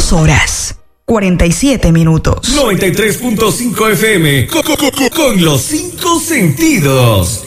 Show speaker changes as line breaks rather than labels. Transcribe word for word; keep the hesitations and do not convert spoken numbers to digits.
Dos horas, cuarenta y siete minutos.
noventa y tres punto cinco F M, con, con, con, con los cinco sentidos.